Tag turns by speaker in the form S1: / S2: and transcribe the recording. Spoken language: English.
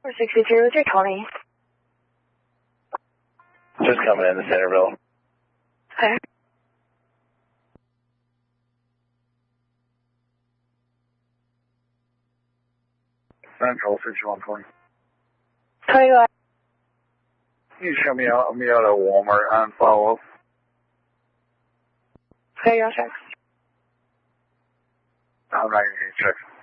S1: 463 with your Tony.
S2: Just coming in the Centerville.
S1: Okay.
S3: Central 6120.
S1: Tony, go ahead.
S3: Can you show me out at Walmart on follow-up?
S1: Okay, you're on track.
S3: I'm not going to check.